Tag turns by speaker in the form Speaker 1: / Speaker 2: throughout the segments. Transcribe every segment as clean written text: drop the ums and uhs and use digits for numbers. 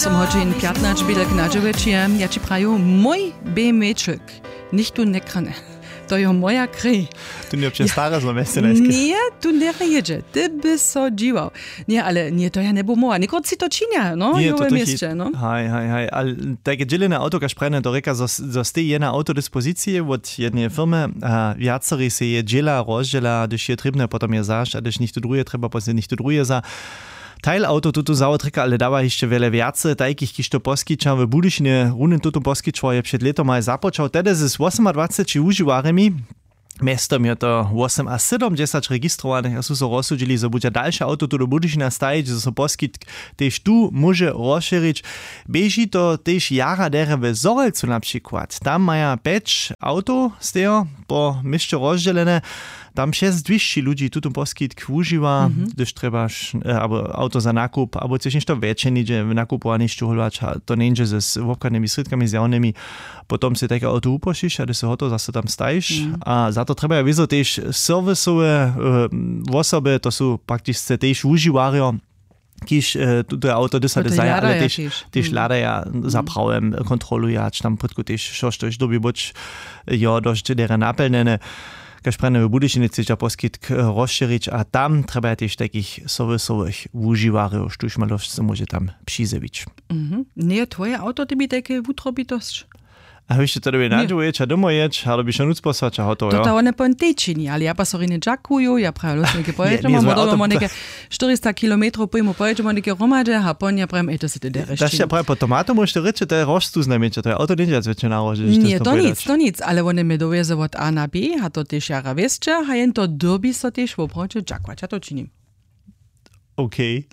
Speaker 1: Som hodźin 15 bělek na džovečie, ja ci praju mój bemeček, nichtu nekrane. To je moja kry.
Speaker 2: Tu nie občas stare zlomesteneske.
Speaker 1: Nie, tu nie jedzie. Ty by so dziwał. Nie, ale nie, to ja ne bo moja. Nikod si to činia, no?
Speaker 2: Nie, to
Speaker 1: mieście, no?
Speaker 2: Hej. Ale takie dzielne auto, kaž prejne do reka, zostaje jedna auto dispozicije od jednej firmy, a viacerí se je dziela, rozdziela, když je trebne, potom je zaš, a když nicht to druhé treba, potom nicht to druhé za. Teil auto tuto zaotrika, ale dáva ešte veľa viace, takých, kiž to poskyčam v budyšine, runen tuto poskyčoval je před letom aj započal, tedy s 28 uživáremi, mestom je to 8 a 70 registrovaných a sú so rozsudili, že bude ďalšie auto tu do budyšina stajiť, že so poskyt tež tu môže rozšíriť. Beží to tež jara dere v Zorelcu napríklad. Tam maja 5 auto z toho po mieście rozdelené. Tam 6-200 ludzi tuto poskyt užíva, když trebaš auto za nákup, alebo chceš niečo väčšie, že nakupovaný šťuhľač, to nie je s obchodnými sredkami, s javnými. Potom si také auto upošíš a si ho to zase tam stajíš. A za to treba je vyzo tiež servisové osoby, to sú prakticky tiež užívario, kiž to auto sa dezaja, ale tiež ľadaja za pravem kontrolujač, tam predku tiež šoštož doby boč jo dosť dere naplnené. Kaž prejne v budyšine chceš poskyt rozšíriť a tam treba tiež takých servisových užívarov, štuž malo sa môže tam přizeviť.
Speaker 1: Nie, tvoje auto ty by také utrobitosť?
Speaker 2: A ešte to doby nađuješ a domov ječ, ale by še nuc poslať a hotovo, jo?
Speaker 1: To one pontečini, ale ja pa so rine džakuju, ja pravi losnike pojeđemo, modobamo neke 400 km pojmo pojeđemo neke romadže, a pon ja pravi, to si te dereš.
Speaker 2: Daš ja pravi po tomatu môžete reči, to je rostu znamenče, to je auto nie je zväčšie nárože.
Speaker 1: Nie, to nic, ale one me doveze od A na B, a to tiež jara viesče, a jen to doby so tiež voproče džakovať, ja to činím.
Speaker 2: OK.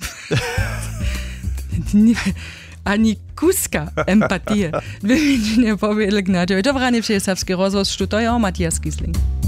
Speaker 1: Ani kuska empatie. Wymienienie powielek na dziewięć. Dobranie przyjezawski rozwoz, sztutoja Matthias Kiesling.